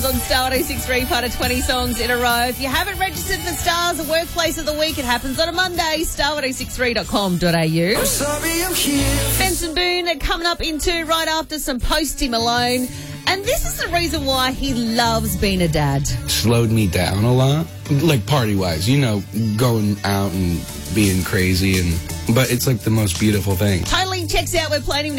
on Star 106.3, part of 20 songs in a row. If you haven't registered for Stars, the workplace of the week, it happens on a Monday, star1063.com.au. Sorry, I'm here. Benson Boone coming up into right after some Posty Malone. And this is the reason why he loves being a dad. Slowed me down a lot, like party-wise, going out and being crazy, but it's like the most beautiful thing. Totally checks out. We're planning